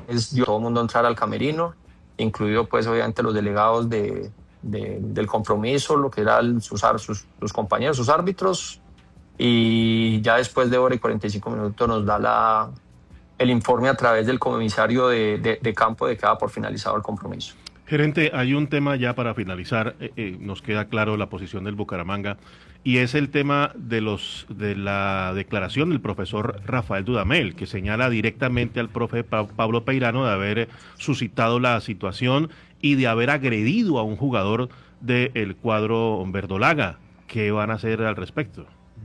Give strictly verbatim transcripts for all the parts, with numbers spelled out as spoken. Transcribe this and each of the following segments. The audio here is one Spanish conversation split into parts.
juez dio a todo el mundo entrar al camerino, incluido pues obviamente los delegados de, de, del compromiso, lo que eran sus, sus, sus compañeros, sus árbitros, y ya después de hora y cuarenta y cinco minutos nos da la, el informe a través del comisario de, de, de campo de que va por finalizado el compromiso. Gerente, hay un tema ya para finalizar, eh, eh, nos queda claro la posición del Bucaramanga, y es el tema de los de la declaración del profesor Rafael Dudamel, que señala directamente al profe pa Pablo Peirano de haber suscitado la situación y de haber agredido a un jugador del cuadro verdolaga. ¿Qué van a hacer al respecto?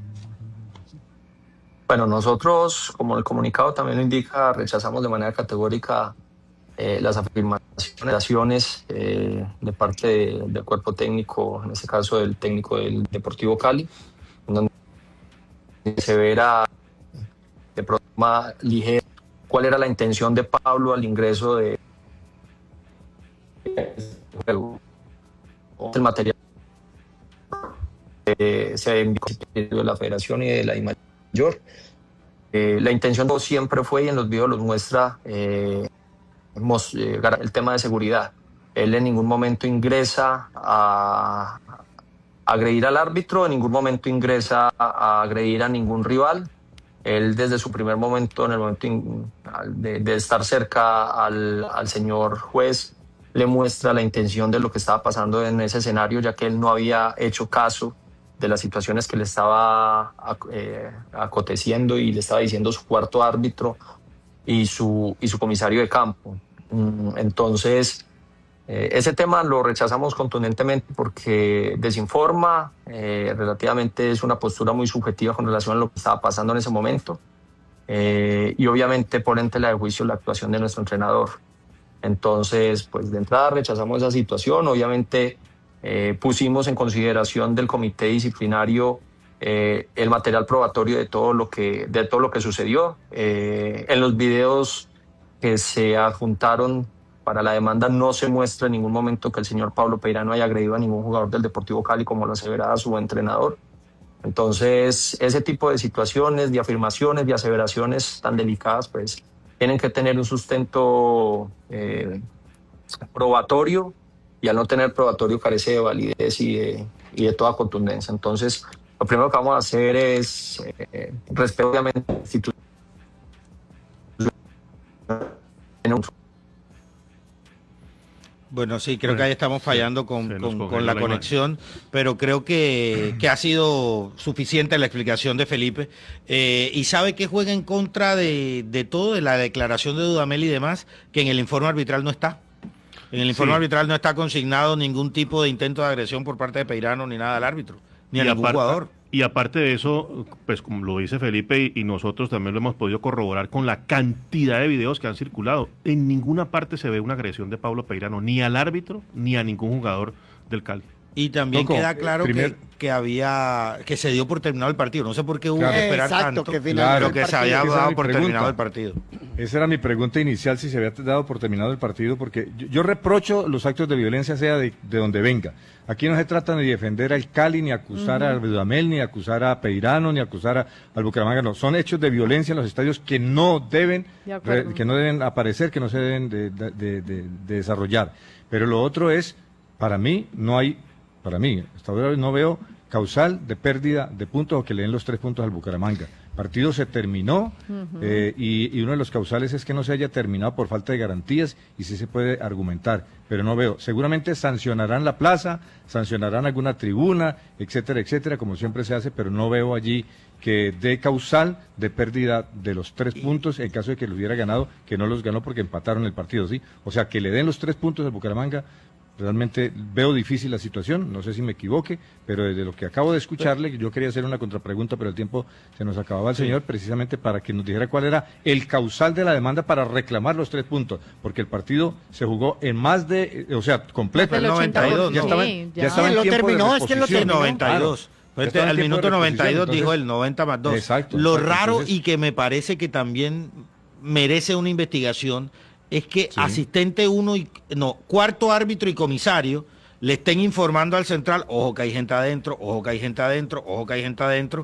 Bueno, nosotros, como el comunicado también lo indica, rechazamos de manera categórica Eh, las afirmaciones eh, de parte de, del cuerpo técnico, en este caso del técnico del Deportivo Cali, en donde se verá de forma ligera cuál era la intención de Pablo al ingreso de el material eh, se envió de la Federación y de la DIMAYOR. Eh, la intención siempre fue, y en los videos los muestra, eh, el tema de seguridad. Él en ningún momento ingresa a, a agredir al árbitro, en ningún momento ingresa a agredir a ningún rival. Él desde su primer momento, en el momento in, de, de estar cerca al, al señor juez, le muestra la intención de lo que estaba pasando en ese escenario, ya que él no había hecho caso de las situaciones que le estaba eh, aconteciendo y le estaba diciendo su cuarto árbitro y su, y su comisario de campo. Entonces, eh, ese tema lo rechazamos contundentemente porque desinforma, eh, relativamente es una postura muy subjetiva con relación a lo que estaba pasando en ese momento, eh, y obviamente pone en tela de juicio la actuación de nuestro entrenador. Entonces, pues de entrada rechazamos esa situación. Obviamente eh, pusimos en consideración del comité disciplinario Eh, el material probatorio de todo lo que, de todo lo que sucedió. Eh, en los videos que se adjuntaron para la demanda no se muestra en ningún momento que el señor Pablo Peirano haya agredido a ningún jugador del Deportivo Cali, como lo aseveraba su entrenador. Entonces, ese tipo de situaciones, de afirmaciones, de aseveraciones tan delicadas, pues tienen que tener un sustento eh, probatorio, y al no tener probatorio carece de validez y de, y de toda contundencia. Entonces, lo primero que vamos a hacer es eh, respeto obviamente a la institución. Bueno, sí, creo que ahí estamos fallando con, con, con la conexión, pero creo que, que ha sido suficiente la explicación de Felipe. Eh, y sabe que juega en contra de, de todo, de la declaración de Dudamel y demás, que en el informe arbitral no está. En el informe sí. arbitral no está consignado ningún tipo de intento de agresión por parte de Peirano ni nada al árbitro, ni a ningún jugador. Y aparte de eso, pues como lo dice Felipe y, y nosotros también lo hemos podido corroborar con la cantidad de videos que han circulado, en ninguna parte se ve una agresión de Pablo Peirano, ni al árbitro, ni a ningún jugador del Cali. Y también Toco, queda claro primer... que, que había que se dio por terminado el partido. No sé por qué hubo claro. que esperar Exacto, tanto, que claro, pero que se había dado por pregunta. terminado el partido. Esa era mi pregunta inicial, si se había dado por terminado el partido, porque yo, yo reprocho los actos de violencia, sea de, de donde venga. Aquí no se trata ni de defender al Cali, ni acusar uh-huh. a Dudamel, ni acusar a Peirano, ni acusar a, al Bucaramanga. No, son hechos de violencia en los estadios que no deben, re, que no deben aparecer, que no se deben de, de, de, de, de desarrollar. Pero lo otro es, para mí, no hay... Para mí, hasta ahora no veo causal de pérdida de puntos o que le den los tres puntos al Bucaramanga. El partido se terminó uh-huh. eh, y, y uno de los causales es que no se haya terminado por falta de garantías y sí se puede argumentar, pero no veo. Seguramente sancionarán la plaza, sancionarán alguna tribuna, etcétera, etcétera, como siempre se hace, pero no veo allí que dé causal de pérdida de los tres puntos en caso de que lo hubiera ganado, que no los ganó porque empataron el partido, ¿sí? O sea, que le den los tres puntos al Bucaramanga. Realmente veo difícil la situación, no sé si me equivoque, pero desde lo que acabo de escucharle, yo quería hacer una contrapregunta, pero el tiempo se nos acababa el señor, precisamente para que nos dijera cuál era el causal de la demanda para reclamar los tres puntos, porque el partido se jugó en más de, o sea, completo. El noventa y dos, ya no. estaba, Sí, ya. ya estaba en lo tiempo terminó, de es que lo terminó. noventa y dos. Claro. Este, al minuto noventa y dos dijo el noventa más dos. Exacto. Lo exacto, raro entonces, y que me parece que también merece una investigación es que sí. asistente uno y no, cuarto árbitro y comisario le estén informando al central, ojo que hay gente adentro, ojo que hay gente adentro, ojo que hay gente adentro,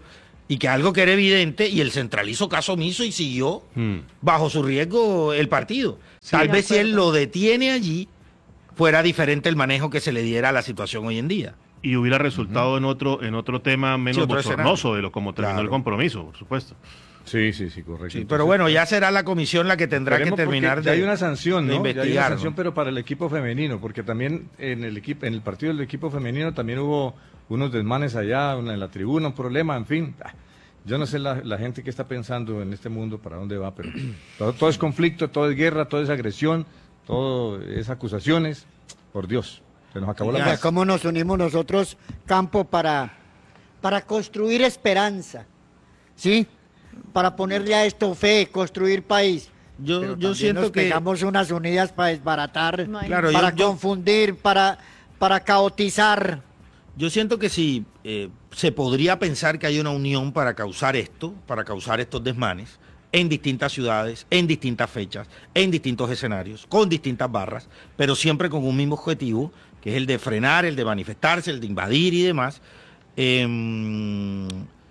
Y que algo que era evidente, y el central hizo caso omiso y siguió mm. bajo su riesgo el partido. Sí, Tal vez si él lo detiene allí, fuera diferente el manejo que se le diera a la situación hoy en día. Y hubiera resultado uh-huh. en otro en otro tema menos sí, bochornoso de lo como terminó claro. el compromiso, por supuesto. Sí, sí, sí, correcto. Sí, Entonces, pero bueno, ya será la comisión la que tendrá que terminar de hay una sanción, ¿no? investigar. Ya hay una sanción, ¿no? Pero para el equipo femenino, porque también en el equipo, en el partido del equipo femenino también hubo unos desmanes allá, una en la tribuna, un problema, en fin. Yo no sé la, la gente que está pensando en este mundo para dónde va, pero todo, todo es conflicto, todo es guerra, todo es agresión, todo es acusaciones. Por Dios, se nos acabó la paz. ¿Cómo nos unimos nosotros, Campo, para, para construir esperanza? ¿Sí? Para ponerle a esto fe, construir país. Yo, Pero yo siento nos que pegamos unas unidas para desbaratar, no claro, para yo, confundir, para, para caotizar. Yo siento que sí, eh, se podría pensar que hay una unión para causar esto, para causar estos desmanes, en distintas ciudades, en distintas fechas, en distintos escenarios, con distintas barras, pero siempre con un mismo objetivo, que es el de frenar, el de manifestarse, el de invadir y demás. Eh,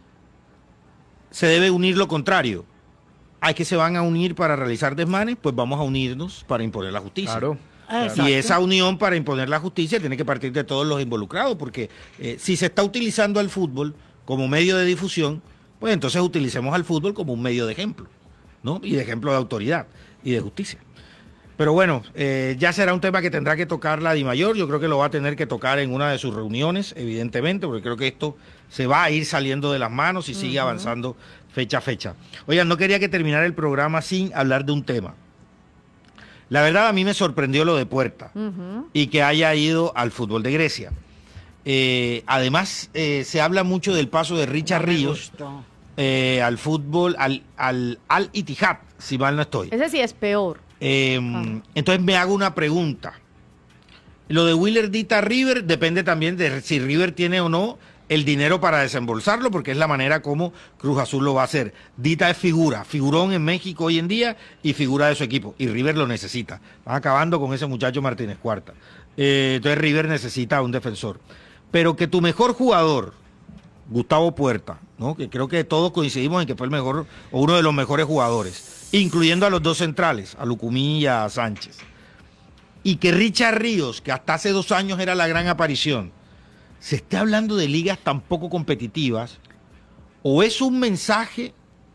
se debe unir lo contrario. ¿Hay que se van a unir para realizar desmanes? Pues vamos a unirnos para imponer la justicia. Claro. Y esa unión para imponer la justicia tiene que partir de todos los involucrados, porque eh, si se está utilizando al fútbol como medio de difusión, pues entonces utilicemos al fútbol como un medio de ejemplo, ¿no? Y de ejemplo de autoridad y de justicia. Pero bueno, eh, ya será un tema que tendrá que tocar la DIMAYOR. Yo creo que lo va a tener que tocar en una de sus reuniones, evidentemente, porque creo que esto se va a ir saliendo de las manos y sigue uh-huh. avanzando fecha a fecha. Oigan, no quería que terminara el programa sin hablar de un tema. La verdad, a mí me sorprendió lo de Puerta uh-huh. y que haya ido al fútbol de Grecia. Eh, además, eh, se habla mucho del paso de Richard Ríos eh, al fútbol, al, al, al Ittihad, si mal no estoy. Ese sí es peor. Eh, ah. Entonces me hago una pregunta. Lo de Willer Dita River depende también de si River tiene o no el dinero para desembolsarlo, porque es la manera como Cruz Azul lo va a hacer. Dita es figura, figurón en México hoy en día y figura de su equipo, y River lo necesita. Van acabando con ese muchacho Martínez Cuarta. Eh, entonces River necesita un defensor. Pero que tu mejor jugador, Gustavo Puerta, ¿no? Que creo que todos coincidimos en que fue el mejor o uno de los mejores jugadores, incluyendo a los dos centrales, a Lucumí y a Sánchez. Y que Richard Ríos, que hasta hace dos años era la gran aparición, se esté hablando de ligas tan poco competitivas, o es un mensaje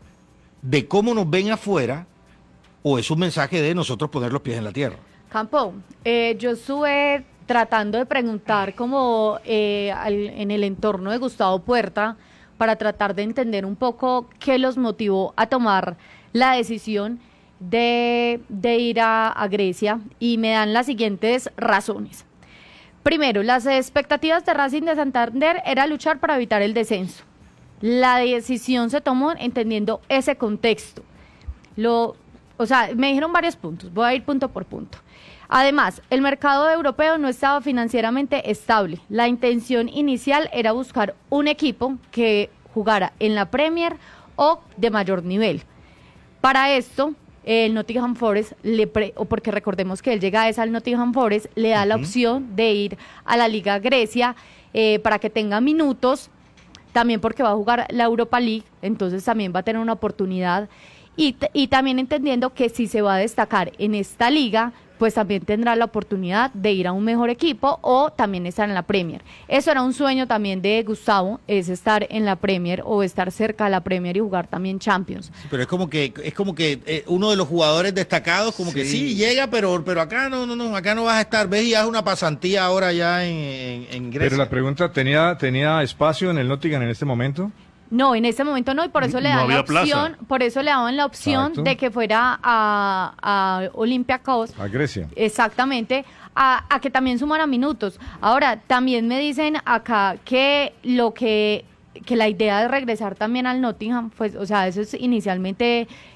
de cómo nos ven afuera, o es un mensaje de nosotros poner los pies en la tierra. Campo, eh, yo estuve tratando de preguntar como eh, al, en el entorno de Gustavo Puerta, para tratar de entender un poco qué los motivó a tomar la decisión de, de ir a, a Grecia, y me dan las siguientes razones. Primero, las expectativas de Racing de Santander era luchar para evitar el descenso. La decisión se tomó entendiendo ese contexto. Lo, o sea, me dijeron varios puntos, voy a ir punto por punto. Además, el mercado europeo no estaba financieramente estable. La intención inicial era buscar un equipo que jugara en la Premier o de mayor nivel. Para esto, el Nottingham Forest, le pre, o porque recordemos que él llega a esa al Nottingham Forest, le da uh-huh. la opción de ir a la Liga Grecia eh, para que tenga minutos, también porque va a jugar la Europa League, entonces también va a tener una oportunidad, y, y también entendiendo que si se va a destacar en esta liga, pues también tendrá la oportunidad de ir a un mejor equipo o también estar en la Premier. Eso era un sueño también de Gustavo, es estar en la Premier o estar cerca de la Premier y jugar también Champions. Sí, pero es como que es como que eh, uno de los jugadores destacados, como sí. que sí, llega, pero pero acá no, no, no, acá no vas a estar. Ves, y haz una pasantía ahora ya en, en, en Grecia. Pero la pregunta, ¿tenía, tenía espacio en el Nottingham en este momento? No, en ese momento no, y por eso le no dan la opción, plaza. por eso le daban la opción Exacto. de que fuera a, a Olympiacos. A Grecia. Exactamente, a, a que también sumara minutos. Ahora, también me dicen acá que lo que, que la idea de regresar también al Nottingham, pues, o sea, eso es inicialmente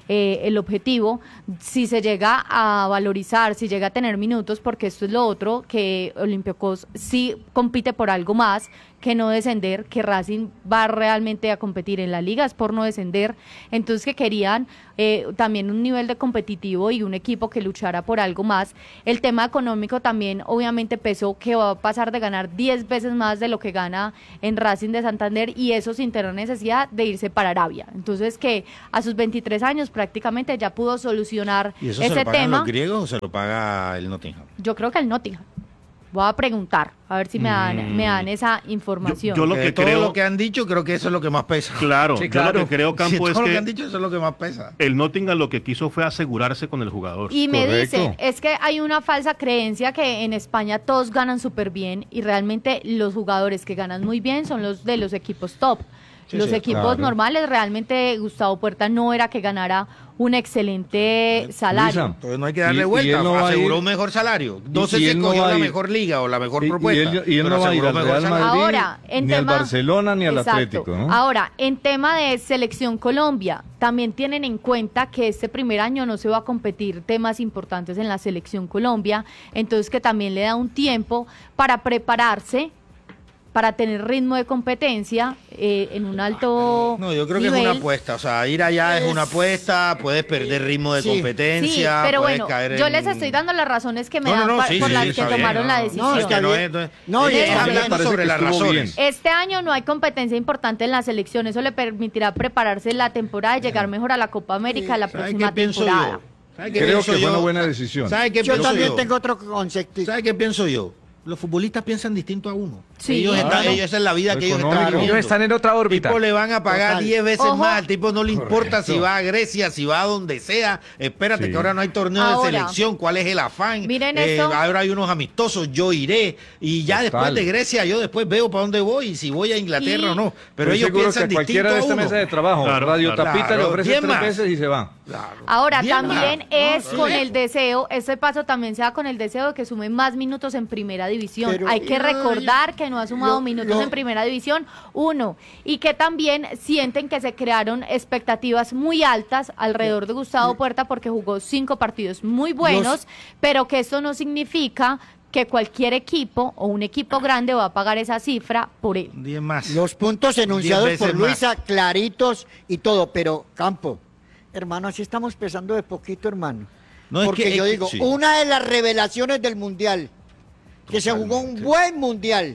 eh, el objetivo. Si se llega a valorizar, si llega a tener minutos, porque esto es lo otro, que Olympiacos sí compite por algo más que no descender, que Racing va realmente a competir en la liga, es por no descender, entonces que querían eh, también un nivel de competitivo y un equipo que luchara por algo más. El tema económico también obviamente pesó, que va a pasar de ganar diez veces más de lo que gana en Racing de Santander, y eso sin tener necesidad de irse para Arabia. Entonces que a sus veintitrés años prácticamente ya pudo solucionar ¿Y eso ese se lo pagan tema. los griegos o se lo paga el Nottingham? Yo creo que el Nottingham. Voy a preguntar, a ver si me dan, Mm. me dan esa información. Yo- yo lo De que todo creo- lo que han dicho, creo que eso es lo que más pesa. Claro, Sí, yo claro. lo que creo, Campo, Si es todo lo que que han dicho, eso es lo que más pesa. el Nottingham lo que quiso fue asegurarse con el jugador. Y me Correcto. dicen, es que hay una falsa creencia que en España todos ganan súper bien, y realmente los jugadores que ganan muy bien son los de los equipos top. Sí, los sí, equipos claro. normales, realmente Gustavo Puerta no era que ganara un excelente salario. Luisa, Entonces no hay que darle Y- y vuelta, él no va a aseguró ir- un mejor salario. No y- sé y si él no escogió va a la ir- mejor liga o la mejor Y- y propuesta. él, y él pero no va a ir aseguró al mejor Real salario. Madrid, Ahora, en ni al tema- Barcelona, ni al Exacto. Atlético, ¿no? Ahora, en tema de Selección Colombia, también tienen en cuenta que este primer año no se va a competir temas importantes en la Selección Colombia, entonces que también le da un tiempo para prepararse, para tener ritmo de competencia eh, en un alto No, yo creo que nivel. es una apuesta. O sea, ir allá es, Es- una apuesta, puedes perder ritmo de Sí. competencia. Sí, pero puedes bueno, caer yo en- les estoy dando las razones que me No, no, dan no, pa- sí, por sí, las está que bien, tomaron no, la no, decisión. No, es que no es, No, no, y es está bien. hablando Parece sobre que las estuvo razones. bien. Este año no hay competencia importante en la selección, eso le permitirá prepararse la temporada y llegar mejor a la Copa América la ¿Sabe próxima qué pienso temporada. yo? ¿Sabe qué Creo pienso que fue yo? una buena decisión. ¿Sabe qué Yo pienso también yo? tengo otro concepto. ¿Sabe qué pienso yo? Los futbolistas piensan distinto a uno. Sí. ellos están, Claro. ellos, esa es la vida Lo que ellos están económico. viviendo. Ellos están en otra órbita. Tipo le van a pagar Total. diez veces Ojo. más. Al tipo no le importa Correcto. si va a Grecia, si va a donde sea. Espérate Sí. que ahora no hay torneo Ahora, de selección. ¿Cuál es el afán? miren Eh, esto. ahora hay unos amistosos. Yo iré. Y ya Total. después de Grecia, yo después veo para dónde voy y si voy a Inglaterra Y- o no. Pero Estoy ellos seguro piensan que a distinto cualquiera de a esta uno. mesa de trabajo, Claro, Radio claro. Tapita Claro, le ofrece diez tres más. veces y se va. Claro. Ahora, Bien, también ma. es No, con sí. el deseo, este paso también se da con el deseo de que sume más minutos en primera división. Pero- Hay que recordar que no ha sumado Lo- minutos lo- en primera división, uno, y que también sienten que se crearon expectativas muy altas alrededor de Gustavo Puerta porque jugó cinco partidos muy buenos, Los- pero que esto no significa que cualquier equipo o un equipo grande va a pagar esa cifra por él. diez más. Los puntos enunciados Diez por veces más. Luisa, claritos y todo, pero Campo, hermano, así estamos pesando de poquito, hermano. No, es Porque que- yo es que- digo, sí. una de las revelaciones del Mundial, que se jugó un buen Mundial,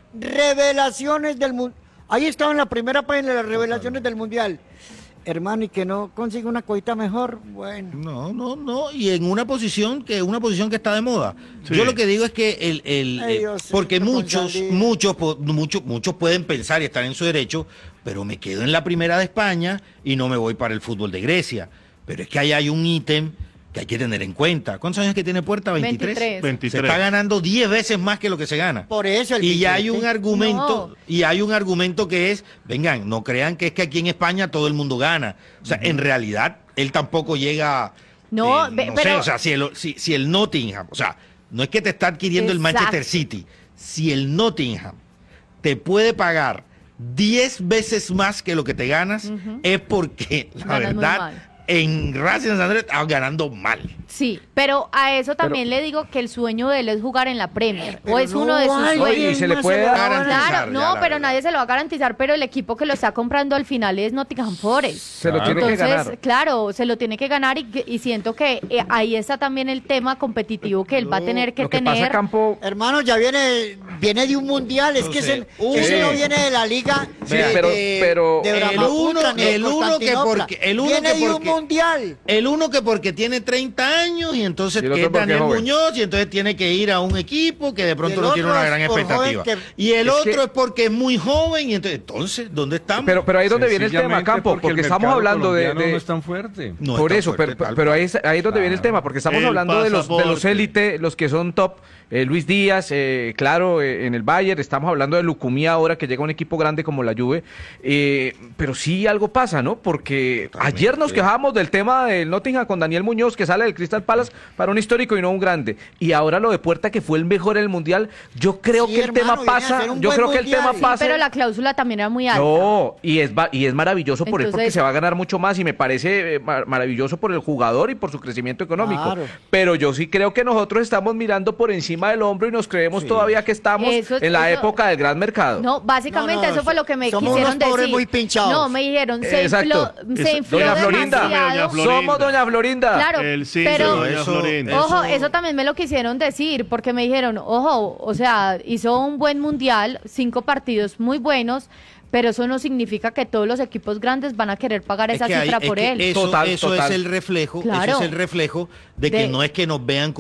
revelaciones del Mundial, ahí estaba en la primera página de las revelaciones del Mundial. Hermano, y que no consigue una cosita mejor, bueno. No, no, no, y en una posición que una posición que está de moda. Sí. Yo lo que digo es que el, el Ay, eh, Dios, porque señor muchos, González. muchos, po- muchos, muchos pueden pensar y estar en su derecho, pero me quedo en la primera de España y no me voy para el fútbol de Grecia. Pero es que ahí hay un ítem que hay que tener en cuenta. ¿Cuántos años que tiene Puerta? ¿veintitrés? veintitrés. Se veintitrés. está ganando diez veces más que lo que se gana. Por eso el Y ya hay billete. un argumento, No. y hay un argumento que es, vengan, no crean que es que aquí en España todo el mundo gana. O sea, en realidad, él tampoco llega. No, eh, ve- no pero- sé, o sea, si el, si, si el Nottingham, o sea, no es que te está adquiriendo el Exacto. Manchester City, si el Nottingham te puede pagar diez veces más que lo que te ganas, Ujú. es porque la Ganas muy verdad mal. en Racing Santander estás ganando mal. Sí, pero a eso también le digo que el sueño de él es jugar en la Premier, Pero o es no uno de sus hay sueños. Oye, y se le más puede dar- elevado. Garantizar, Claro, ya, no, la pero verdad. nadie se lo va a garantizar, pero el equipo que lo está comprando al final es Nottingham Forest. Se lo tiene que Entonces, ganar. claro, se lo tiene que ganar y, que- y siento que eh, ahí está también el tema competitivo que él va a tener que Lo que tener. pasa, Campo, Hermano, ya viene, viene de un mundial, es No que sé. ese, Uh, ese sí. no viene de la liga. Sí, de, pero- de- pero- de El Brahmaputra, uno- ni de el uno que Constantinopla. porque- el uno viene que de un porque- mundial. El uno que porque tiene treinta años y entonces Y el que otro es porque Daniel es joven. Muñoz y entonces tiene que ir a un equipo que de Y pronto el no tiene otro una es gran por expectativa. joven que- Y el Es otro que- es porque es muy joven y entonces, entonces ¿dónde estamos? pero, pero ahí es donde viene el tema, Sencillamente Campo, porque, porque el estamos mercado hablando de... colombiano de- no es tan fuerte. No por está eso, fuerte, pero, tal pero cual. ahí es, ahí es donde viene el tema, porque estamos El hablando de los, de los pasaporte. élite, los que son top, eh, Luis Díaz, eh, claro, eh, en el Bayern, estamos hablando de Lucumí ahora, que llega un equipo grande como la Juve, eh, pero sí algo pasa, ¿no? Porque Totalmente. ayer nos quejábamos hablábamos del tema del Nottingham con Daniel Muñoz, que sale del Crystal Palace para un histórico y no un grande. Y ahora lo de Puerta, que fue el mejor en el Mundial. Yo creo Sí, que el hermano, tema viene a pasa, ser un yo buen creo que el mundial. tema Sí, pasa. Pero la cláusula también era muy alta. No, y es, va- y es maravilloso por él porque Entonces- se va a ganar mucho más y me parece eh, mar- maravilloso por el jugador y por su crecimiento económico. Claro. Pero yo sí creo que nosotros estamos mirando por encima del hombro y nos creemos todavía que estamos Eso es- en la eso- época del gran mercado. No, básicamente No, no, eso fue lo que me somos quisieron unos pobres decir. muy pinchados. No, me dijeron, se Exacto. infló, se Eso- infló Doña Florinda. demasiado. Doña Florinda. Somos Doña Florinda. Claro, El sí pero- de Doña Eso- Florinda. Ojo, Eso- eso también me lo quisieron decir, porque me dijeron, ojo, o sea, hizo un buen mundial, cinco partidos muy buenos, pero eso no significa que todos los equipos grandes van a querer pagar Es esa que hay- cifra es por que él. Eso, Total, eso total. es el reflejo, Claro. eso es el reflejo de que De- no es que nos vean